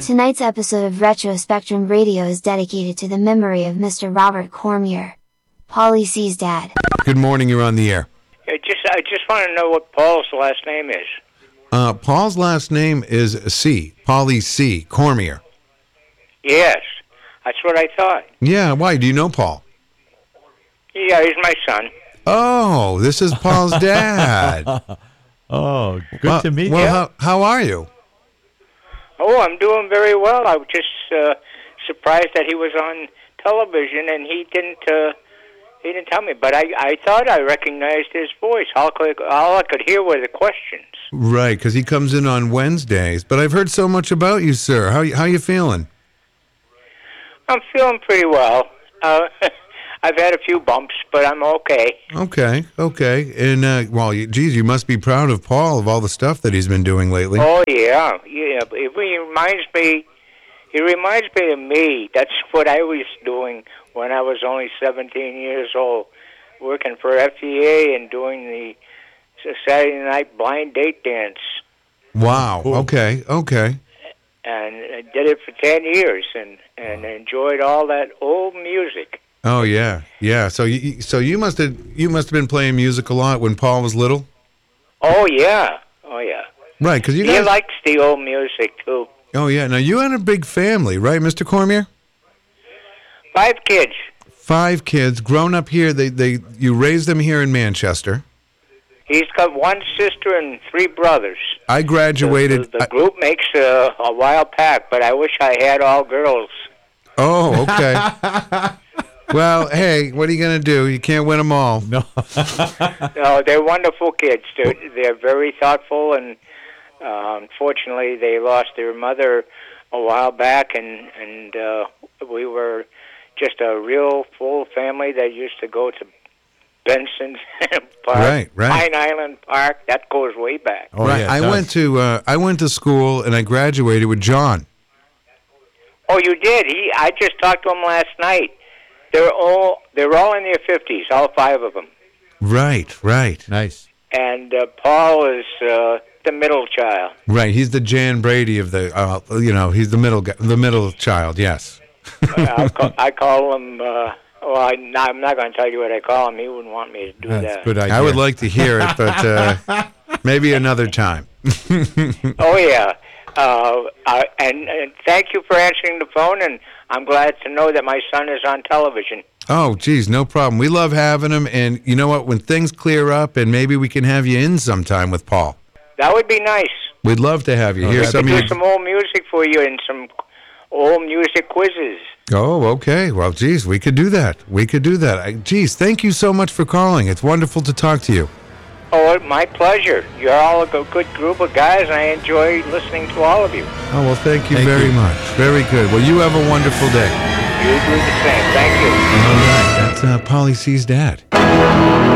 Tonight's episode of Retro Spectrum Radio is dedicated to the memory of Mr. Robert Cormier, Paulie C's dad. Good morning, you're on the air. I just want to know what Paul's last name is. Paul's last name is C. Paulie C. Cormier. Yes, that's what I thought. Yeah, why? Do you know Paul? Yeah, he's my son. Oh, this is Paul's dad. Oh, good to meet you. Well, how are you? Oh, I'm doing very well. I was just surprised that he was on television and he didn't tell me. But I thought I recognized his voice. All I could hear were the questions. Right, because he comes in on Wednesdays. But I've heard so much about you, sir. How you feeling? I'm feeling pretty well. I've had a few bumps, but I'm okay. Okay. And, geez, you must be proud of Paul, of all the stuff that he's been doing lately. Oh, yeah. He reminds me of me. That's what I was doing when I was only 17 years old, working for FDA and doing the Saturday night blind date dance. Wow, Cool. Okay. And I did it for 10 years and enjoyed all that old music. Oh, yeah. So you must have been playing music a lot when Paul was little? Oh, yeah. Right, because He likes the old music, too. Oh, yeah. Now, you had a big family, right, Mr. Cormier? 5 kids. 5 kids, grown up here. You raised them here in Manchester. He's got 1 sister and 3 brothers. I graduated. The group makes a wild pack, but I wish I had all girls. Oh, okay. Well, hey, what are you going to do? You can't win them all. No. No, they're wonderful kids. They're very thoughtful, and unfortunately, they lost their mother a while back, and we were just a real full family that used to go to Benson Park, Right. Pine Island Park. That goes way back. Oh, Right. yeah, I went to school and I graduated with John. Oh, you did? I just talked to him last night. They're all in their 50s, all 5 of them. Right. Nice. And Paul is the middle child. Right. He's the Jan Brady of the. He's the middle child. Yes. I call him. I'm not going to tell you what I call him. He wouldn't want me to do That's that. a good idea. I would like to hear it, but maybe another time. Oh yeah. And thank you for answering the phone. And I'm glad to know that my son is on television. Oh, geez, no problem. We love having him, and you know what? When things clear up, and maybe we can have you in sometime with Paul. That would be nice. We'd love to have you. Oh, Hear that'd some Do of your... some old music for you and some old music quizzes. Oh, okay. Well, geez, we could do that. Geez, thank you so much for calling. It's wonderful to talk to you. Oh, my pleasure. You're all a good group of guys, and I enjoy listening to all of you. Oh, well, thank you Thank very you. much. Very good. Well, you have a wonderful day. You do the same. Thank you. All right. That's Paulie C's dad.